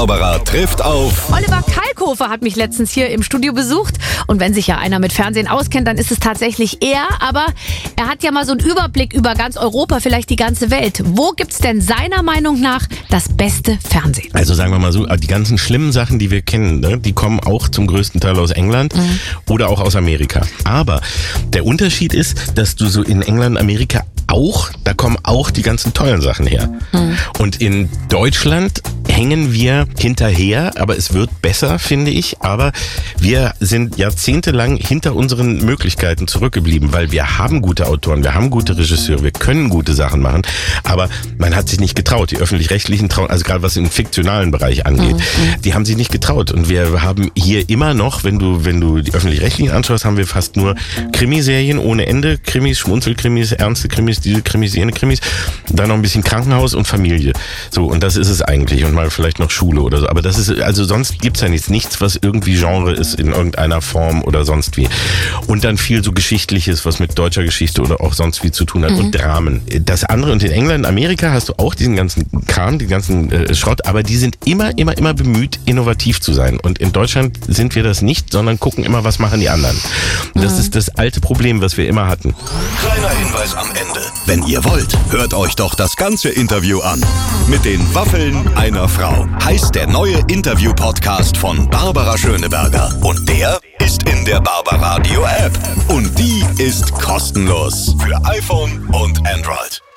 Barbara trifft auf Oliver Kalkofe hat mich letztens hier im Studio besucht. Und wenn sich ja einer mit Fernsehen auskennt, dann ist es tatsächlich er. Aber er hat ja mal so einen Überblick über ganz Europa, vielleicht die ganze Welt. Wo gibt's denn seiner Meinung nach das beste Fernsehen? Also sagen wir mal so, die ganzen schlimmen Sachen, die wir kennen, ne, die kommen auch zum größten Teil aus England oder auch aus Amerika. Aber der Unterschied ist, dass du so in England, Amerika da kommen auch die ganzen tollen Sachen her. Und in Deutschland hängen wir hinterher, aber es wird besser, finde ich. Aber wir sind jahrzehntelang hinter unseren Möglichkeiten zurückgeblieben, weil wir haben gute Autoren, wir haben gute Regisseure, wir können gute Sachen machen, aber man hat sich nicht getraut. Die Öffentlich-Rechtlichen trauen, also gerade was im fiktionalen Bereich angeht, die haben sich nicht getraut. Und wir haben hier immer noch, wenn du die Öffentlich-Rechtlichen anschaust, haben wir fast nur Krimiserien ohne Ende, Krimis, Schmunzelkrimis, ernste Krimis, diese Krimis, jene Krimis, dann noch ein bisschen Krankenhaus und Familie. So, und das ist es eigentlich. Und mal vielleicht noch Schule oder so. Aber das ist, also sonst gibt's ja nichts, was irgendwie Genre ist in irgendeiner Form oder sonst wie. Und dann viel so Geschichtliches, was mit deutscher Geschichte oder auch sonst wie zu tun hat. Und Dramen. Das andere, und in England, Amerika hast du auch diesen ganzen Kram, den ganzen Schrott, aber die sind immer bemüht, innovativ zu sein. Und in Deutschland sind wir das nicht, sondern gucken immer, was machen die anderen. Und das ist das alte Problem, was wir immer hatten. Kleiner Hinweis am Ende. Wenn ihr wollt, hört euch doch das ganze Interview an. Mit den Waffeln einer Frau heißt der neue Interview-Podcast von Barbara Schöneberger. Und der ist in der Barbaradio App. Und die ist kostenlos für iPhone und Android.